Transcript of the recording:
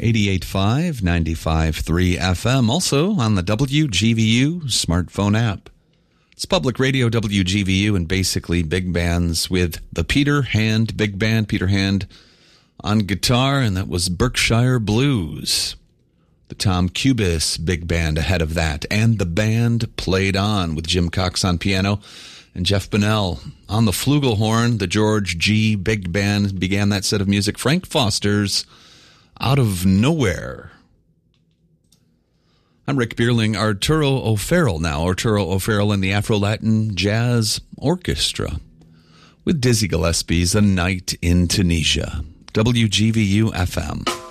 88.5, 95.3 FM, also on the WGVU smartphone app. It's public radio WGVU and basically big bands with the Peter Hand Big Band. Peter Hand on guitar, and that was Berkshire Blues. The Tom Cubis Big Band ahead of that, and the band played on with Jim Cox on piano and Jeff Bunnell on the flugelhorn. The George G. Big Band began that set of music. Frank Foster's Out of Nowhere. I'm Rick Bierling. Arturo O'Farrell now. Arturo O'Farrell and the Afro-Latin Jazz Orchestra with Dizzy Gillespie's A Night in Tunisia. WGVU FM.